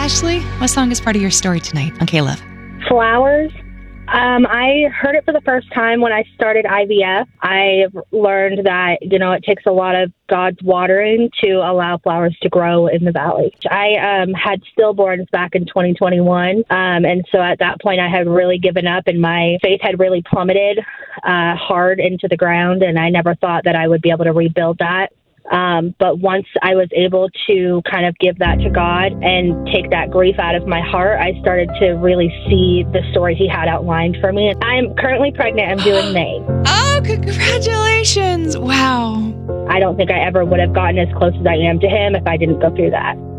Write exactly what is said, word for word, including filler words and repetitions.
Ashley, what song is part of your story tonight on K-Love? Flowers. Um, I heard it for the first time when I started I V F. I learned that, you know, it takes a lot of God's watering to allow flowers to grow in the valley. I um, had stillborns back in twenty twenty-one. Um, and so at that point, I had really given up and my faith had really plummeted uh, hard into the ground. And I never thought that I would be able to rebuild that. Um, but once I was able to kind of give that to God and take that grief out of my heart, I started to really see the story he had outlined for me. I'm currently pregnant. I'm doing May. Oh, congratulations. Wow. I don't think I ever would have gotten as close as I am to him if I didn't go through that.